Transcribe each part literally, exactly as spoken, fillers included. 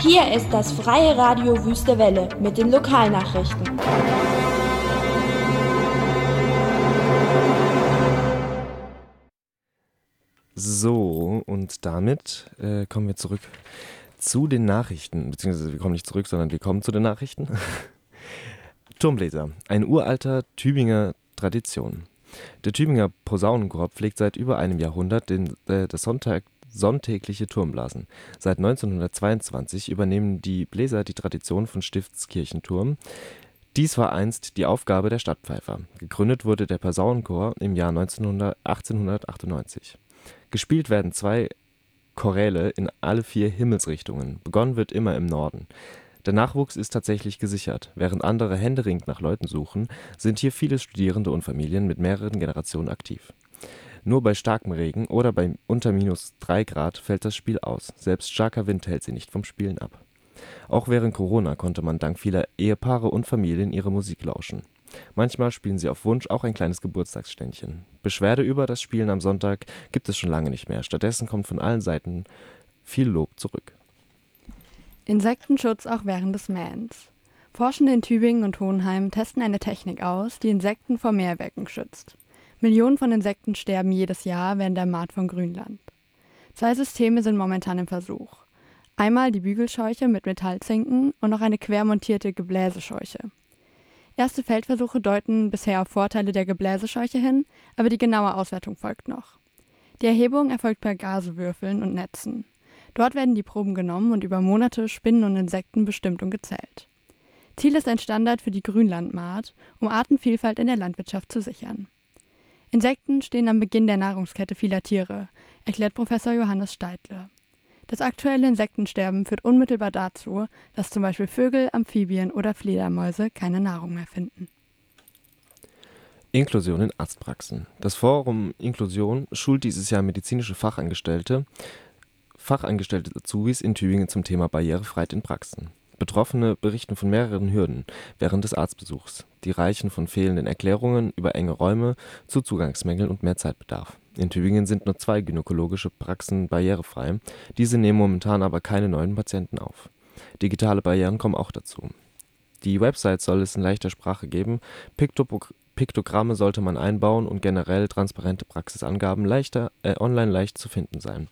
Hier ist das Freie Radio Wüste Welle mit den Lokalnachrichten. So, und damit äh, kommen wir zurück zu den Nachrichten, beziehungsweise wir kommen nicht zurück, sondern wir kommen zu den Nachrichten. Turmbläser, ein uralter Tübinger Tradition. Der Tübinger Posaunenchor pflegt seit über einem Jahrhundert den, äh, das Sonntag, sonntägliche Turmblasen. Seit neunzehnhundertzweiundzwanzig übernehmen die Bläser die Tradition von Stiftskirchenturm. Dies war einst die Aufgabe der Stadtpfeifer. Gegründet wurde der Posaunenchor im Jahr achtzehnhundertachtundneunzig. Gespielt werden zwei Choräle in alle vier Himmelsrichtungen. Begonnen wird immer im Norden. Der Nachwuchs ist tatsächlich gesichert. Während andere händeringend nach Leuten suchen, sind hier viele Studierende und Familien mit mehreren Generationen aktiv. Nur bei starkem Regen oder bei unter minus drei Grad fällt das Spiel aus. Selbst starker Wind hält sie nicht vom Spielen ab. Auch während Corona konnte man dank vieler Ehepaare und Familien ihre Musik lauschen. Manchmal spielen sie auf Wunsch auch ein kleines Geburtstagsständchen. Beschwerde über das Spielen am Sonntag gibt es schon lange nicht mehr. Stattdessen kommt von allen Seiten viel Lob zurück. Insektenschutz auch während des Mähens. Forschende in Tübingen und Hohenheim testen eine Technik aus, die Insekten vor Mähwerken schützt. Millionen von Insekten sterben jedes Jahr während der Mahd von Grünland. Zwei Systeme sind momentan im Versuch. Einmal die Bügelscheuche mit Metallzinken und noch eine quermontierte Gebläsescheuche. Erste Feldversuche deuten bisher auf Vorteile der Gebläsescheuche hin, aber die genaue Auswertung folgt noch. Die Erhebung erfolgt per Gasewürfeln und Netzen. Dort werden die Proben genommen und über Monate Spinnen und Insekten bestimmt und gezählt. Ziel ist ein Standard für die Grünlandmahd, um Artenvielfalt in der Landwirtschaft zu sichern. Insekten stehen am Beginn der Nahrungskette vieler Tiere, erklärt Professor Johannes Steidle. Das aktuelle Insektensterben führt unmittelbar dazu, dass zum Beispiel Vögel, Amphibien oder Fledermäuse keine Nahrung mehr finden. Inklusion in Arztpraxen. Das Forum Inklusion schult dieses Jahr medizinische Fachangestellte, Fachangestellte Azubis in Tübingen zum Thema Barrierefreiheit in Praxen. Betroffene berichten von mehreren Hürden während des Arztbesuchs. Die reichen von fehlenden Erklärungen über enge Räume zu Zugangsmängeln und mehr Zeitbedarf. In Tübingen sind nur zwei gynäkologische Praxen barrierefrei. Diese nehmen momentan aber keine neuen Patienten auf. Digitale Barrieren kommen auch dazu. Die Website soll es in leichter Sprache geben. Piktopro- Piktogramme sollte man einbauen und generell transparente Praxisangaben leichter, äh, online leicht zu finden sein.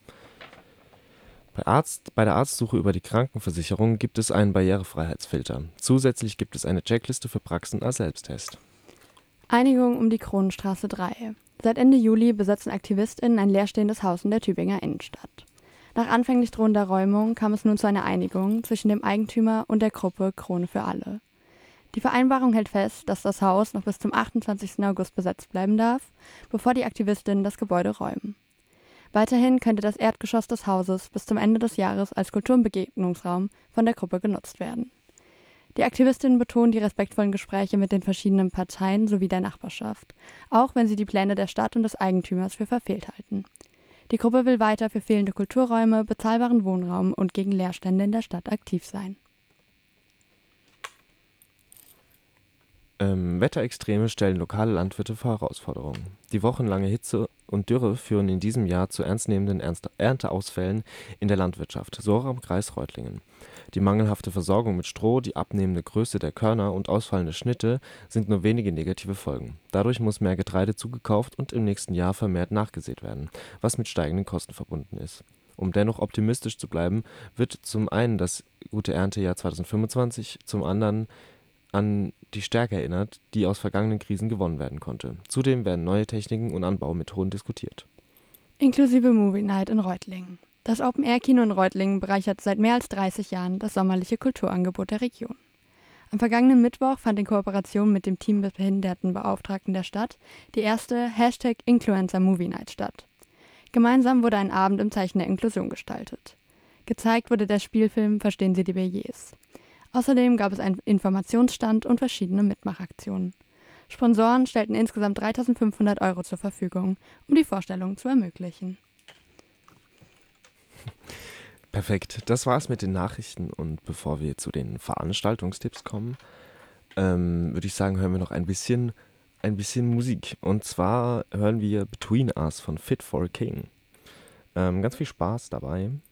Bei, Arzt, bei der Arztsuche über die Krankenversicherung gibt es einen Barrierefreiheitsfilter. Zusätzlich gibt es eine Checkliste für Praxen als Selbsttest. Einigung um die Kronenstraße drei. Seit Ende Juli besetzen AktivistInnen ein leerstehendes Haus in der Tübinger Innenstadt. Nach anfänglich drohender Räumung kam es nun zu einer Einigung zwischen dem Eigentümer und der Gruppe Krone für alle. Die Vereinbarung hält fest, dass das Haus noch bis zum achtundzwanzigsten August besetzt bleiben darf, bevor die AktivistInnen das Gebäude räumen. Weiterhin könnte das Erdgeschoss des Hauses bis zum Ende des Jahres als Kultur- und Begegnungsraum von der Gruppe genutzt werden. Die Aktivistinnen betonen die respektvollen Gespräche mit den verschiedenen Parteien sowie der Nachbarschaft, auch wenn sie die Pläne der Stadt und des Eigentümers für verfehlt halten. Die Gruppe will weiter für fehlende Kulturräume, bezahlbaren Wohnraum und gegen Leerstände in der Stadt aktiv sein. Ähm, Wetterextreme stellen lokale Landwirte vor Herausforderungen. Die wochenlange Hitze und Dürre führen in diesem Jahr zu ernstnehmenden Ernst- Ernteausfällen in der Landwirtschaft, so auch im Kreis Reutlingen. Die mangelhafte Versorgung mit Stroh, die abnehmende Größe der Körner und ausfallende Schnitte sind nur wenige negative Folgen. Dadurch muss mehr Getreide zugekauft und im nächsten Jahr vermehrt nachgesät werden, was mit steigenden Kosten verbunden ist. Um dennoch optimistisch zu bleiben, wird zum einen das gute Erntejahr zweitausendfünfundzwanzig, zum anderen an die Stärke erinnert, die aus vergangenen Krisen gewonnen werden konnte. Zudem werden neue Techniken und Anbaumethoden diskutiert. Inklusive Movie Night in Reutlingen. Das Open-Air-Kino in Reutlingen bereichert seit mehr als dreißig Jahren das sommerliche Kulturangebot der Region. Am vergangenen Mittwoch fand in Kooperation mit dem Team des Behindertenbeauftragten der Stadt die erste Hashtag Influencer Movie Night statt. Gemeinsam wurde ein Abend im Zeichen der Inklusion gestaltet. Gezeigt wurde der Spielfilm Verstehen Sie die Billets. Außerdem gab es einen Informationsstand und verschiedene Mitmachaktionen. Sponsoren stellten insgesamt dreitausendfünfhundert Euro zur Verfügung, um die Vorstellung zu ermöglichen. Perfekt, das war's mit den Nachrichten und bevor wir zu den Veranstaltungstipps kommen, ähm, würde ich sagen, hören wir noch ein bisschen, ein bisschen Musik. Und zwar hören wir Between Us von Fit for a King. Ähm, ganz viel Spaß dabei.